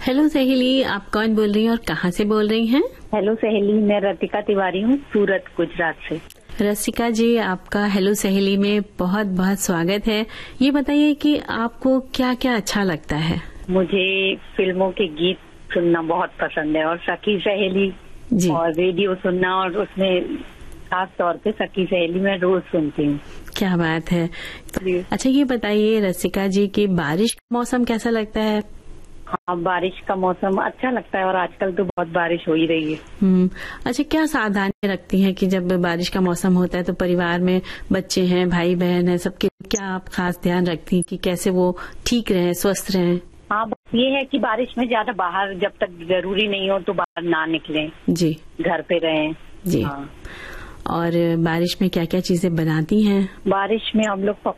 Hello सहेली, आप कौन बोल रही हैं और कहाँ से बोल रही हैं? हेलो सहेली, मैं रतिका तिवारी हूँ, सूरत गुजरात से। रसिका जी, आपका हेलो सहेली में बहुत बहुत स्वागत है। ये बताइए कि आपको क्या क्या अच्छा लगता है? मुझे फिल्मों के गीत सुनना बहुत पसंद है और सखी सहेली जी। और रेडियो सुनना, और उसमें खास तौर पे सखी सहेली मैं रोज सुनती हूँ। क्या बात है। अच्छा, ये बताइए रसिका जी कि बारिश का मौसम कैसा लगता है? हाँ, बारिश का मौसम अच्छा लगता है और आजकल तो बहुत बारिश हो ही रही है। अच्छा, क्या सावधानी रखती हैं कि जब बारिश का मौसम होता है तो परिवार में बच्चे हैं, भाई बहन हैं, सबके क्या आप खास ध्यान रखती हैं कि कैसे वो ठीक रहें, स्वस्थ रहें? हाँ, बस ये है कि बारिश में ज्यादा बाहर जब तक जरूरी नहीं हो तो बाहर ना निकलें। जी। घर पे रहें। जी। हाँ। और बारिश में क्या क्या चीजें बनाती हैं? बारिश में हम लोग